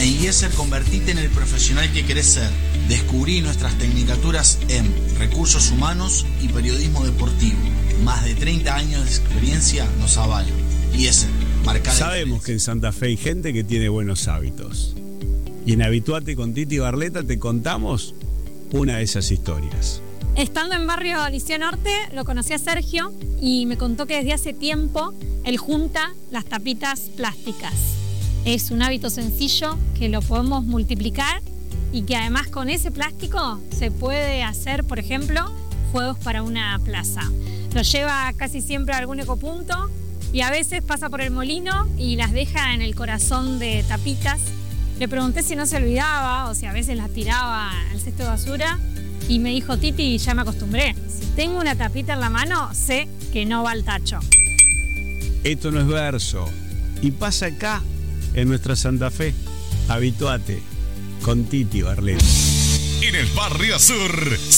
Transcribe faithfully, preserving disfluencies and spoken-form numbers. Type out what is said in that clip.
En IESER convertite en el profesional que querés ser. Descubrí nuestras tecnicaturas en Recursos Humanos y Periodismo Deportivo. Más de treinta años de experiencia nos avalan. IESER, marca la Sabemos diferencia. que en Santa Fe hay gente que tiene buenos hábitos. Y en Habituate con Titi Barleta te contamos una de esas historias. Estando en barrio Liceo Norte, lo conocí a Sergio y me contó que desde hace tiempo él junta las tapitas plásticas. Es un hábito sencillo que lo podemos multiplicar y que además con ese plástico se puede hacer, por ejemplo, juegos para una plaza. Lo lleva casi siempre a algún ecopunto y a veces pasa por el molino y las deja en el corazón de tapitas. Le pregunté si no se olvidaba o si a veces las tiraba al cesto de basura y me dijo: Titi, ya me acostumbré. Si tengo una tapita en la mano, sé que no va al tacho. Esto no es verso. Y pasa acá, en nuestra Santa Fe. Habituate con Titi Barleta. En el Barrio Sur.